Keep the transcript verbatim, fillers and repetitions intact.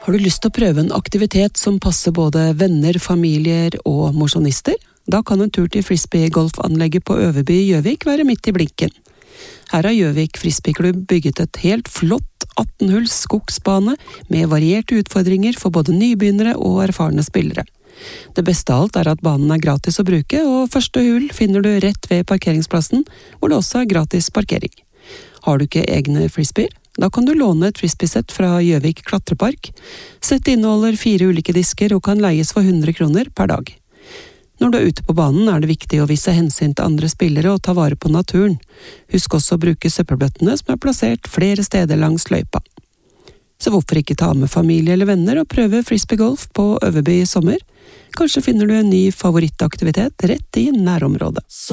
Har du lyst til å prøve en aktivitet som passer både venner, familier og mosjonister? Da kan en tur til frisbeegolfanlegget på Øverby i Gjøvik være midt i blinken. Her har Gjøvik frisbeeklubb bygget et helt flott atten-hulls skogsbane med varierte utfordringer for både nybegynnere og erfarne spillere. Det beste av alt er at banen er gratis å bruke, og første hull finner du rett ved parkeringsplassen, hvor det også er gratis parkering. Har du ikke egne frisbeer? Da kan du låne et frisbeesett fra Gjøvik klatrepark. Settet inneholder fire ulike disker og kan leies for hundre kroner per dag. Når du er ute på banen er det viktig å vise hensyn til andre spillere og ta vare på naturen. Husk også å bruke søppelbøttene som er plassert flere steder langs løypa. Så hvorfor ikke ta med familie eller venner og prøve frisbeegolf på Øverby i sommer? Kanskje finner du en ny favorittaktivitet rett i nærområdet.